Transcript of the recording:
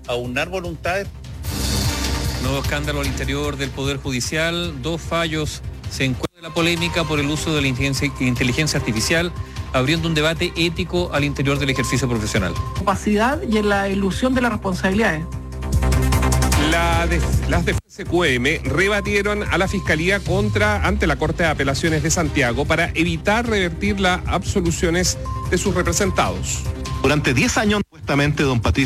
aunar voluntades. Nuevo escándalo al interior del Poder Judicial. 2 fallos se encuentra la polémica por el uso de la inteligencia artificial, abriendo un debate ético al interior del ejercicio profesional. Opacidad y en la ilusión de las responsabilidades. Las de CQM rebatieron a la Fiscalía ante la Corte de Apelaciones de Santiago para evitar revertir las absoluciones de sus representados. Durante 10 años, supuestamente, don Patricio